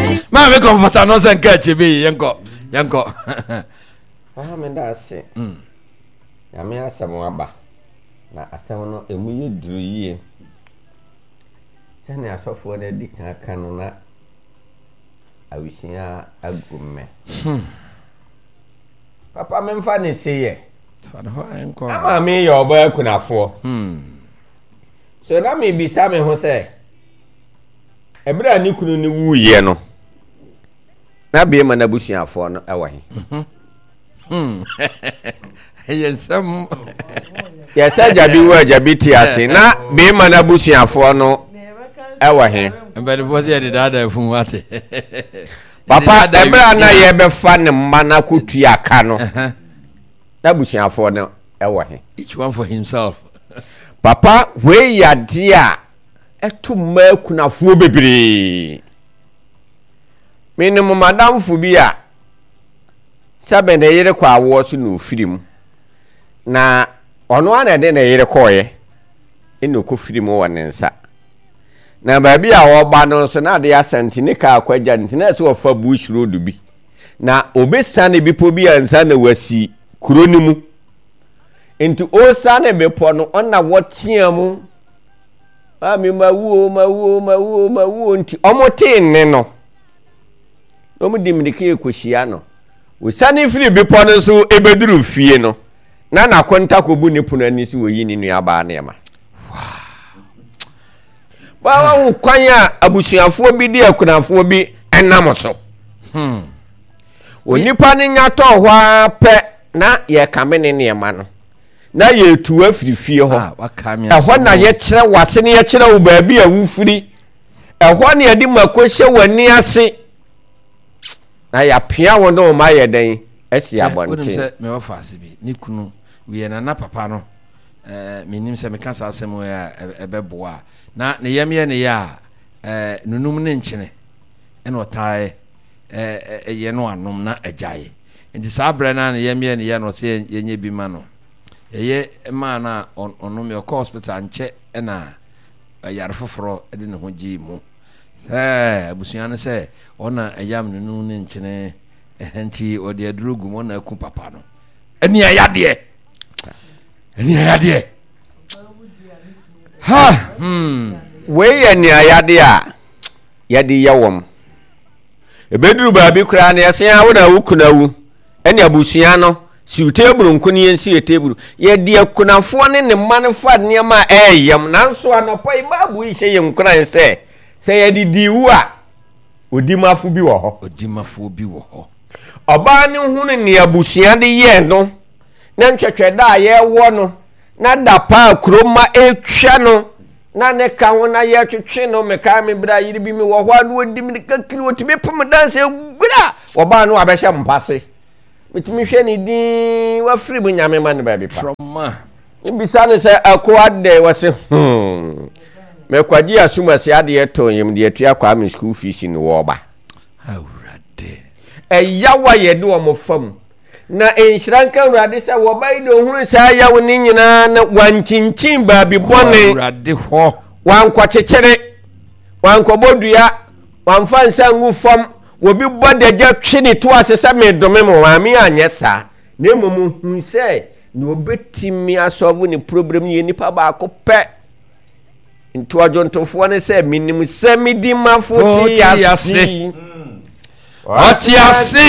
Ma me comforta no san ka chebe yanko. Me da ase. Ya me asem aba. Na asem no emu ye duru yie. Sane asofo na di kan no na awisia agumme. Papa me mfa ne seye. Fa no enko. Ama me ye obo akunafo. So na me bisa me ho se ebra ni kunu ni wuye no. Na be ma na busuafo no ewo he. Yesam. Yesa jabi wa jabi ti ase na be ma na busuafo no ewo he. Mbere fo se de dada fun wate. Papa ebra na ye be fa ne mma na kotu aka no. Na busuafo no ewo he. Each one for himself. Papa we yade a eto ma kunafo bebre. Minimum madam fu bi a sabe na yire kwa awo so no firim. Na ono ana de na yire koye. Eno ko firim wo ne nsa. Na baabi a wo ba no so na de asante ne ka akwaja ntina so ofa bush road bi. Na obesane bipo bi ansa na wasi kuro ni mu. Enti o sane bepo no ona wotia mu. Ami mawu nti omote ne no. Omo dimrike ekohia no. O sane firi bepo no so ebeduru fie no. Na konta ko bu ne punu ani so oyi ni nua ba na ema. Ba kwanya abusuafo bi di akunafo bi enam so. Onipa ne nyato hwa pe na ye kamene ne ema no. Na ye tu afiri fie ho. Ehwo na ye kire wase ne ye kire wo baabi a wufiri. Ehwo na ye di makohye wani ase. Na ya pia wo no ma ye den asi abonte. Wonu se me wo faase bi ni kunu we na papa no menim se me ka sa asem ya ebeboa na ne yam ye ne ya nunum ne nkyene ene otae ye no anom na ajaye nti sa bre na ne yam ye ne ya no se yenye bi ma no eye ma na ono me ko hospital nche na yare foforo de ne ho gi mu abusuan se ona ayam nunum ne nkyene nti odi adrugu mo na ku papa no eni ayade ha we eni ayade a yade yawom ebeduru baabi kura na yesen awo na wukunawu eni abusuan no si teburu nkuni yensi teburu ye de akunafo ne ne manfa ne ma eyam nanso anopa ibabu ihye yem kura nse se ye didiwu a odimafu bi wo ho oba ne hunu ne abusuan de ye no na ntwetwe da ye wo no na da pa kroma etwa no na ne ka ho na ye twetwe no me ka me bra yiri bi me wo ho anu odi me kakiri otime pom danse gura oba no abehye mpase mitimi hwe ni din wa free bu nyame ma ne ba bi pa from ubisa ne se akwa de wase me kwaji asumasi ade eto yim de atua kwa me school fees ni wo ba awrade eyawa ye de o mo fam na enhyiranka urade se wo bai de ohuru sa yawo ni nyina na wancincin ba bi bone urade ho wankwakyekere wankobodua wanfansa ngu fam wo bi bodaja twini to asesa me dome mo maami anyesa na emom hu se na obetimi asolve ni problem ye nipa ba ko pe nto ajontofo ne se minim se midimafo ti yase ati ase